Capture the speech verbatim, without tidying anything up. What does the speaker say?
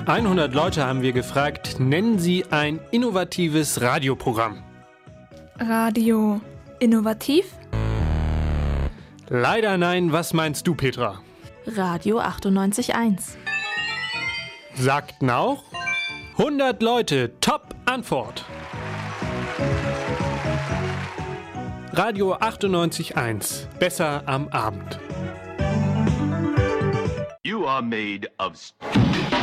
hundert Leute haben wir gefragt, nennen Sie ein innovatives Radioprogramm. Radio innovativ? Leider nein, was meinst du, Petra? Radio achtundneunzig Komma eins. Sagten auch hundert Leute, Top-Antwort. Radio achtundneunzig Komma eins, besser am Abend. You are made of